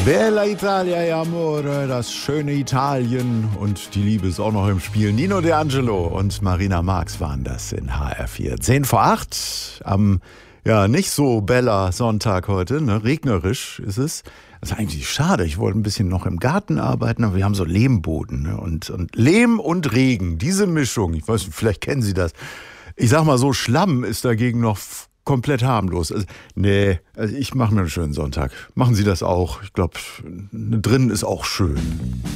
Bella Italia e Amore, das schöne Italien und die Liebe ist auch noch im Spiel. Nino De Angelo und Marina Marx waren das in HR4. 7:10 am, nicht so Bella Sonntag heute, ne? Regnerisch ist es. Das ist eigentlich schade, ich wollte ein bisschen noch im Garten arbeiten, aber wir haben so Lehmboden, ne? Und Lehm und Regen, diese Mischung, ich weiß nicht, vielleicht kennen Sie das. Ich sag mal so, Schlamm ist dagegen noch komplett harmlos. Also ich mache mir einen schönen Sonntag. Machen Sie das auch. Ich glaube, drinnen ist auch schön.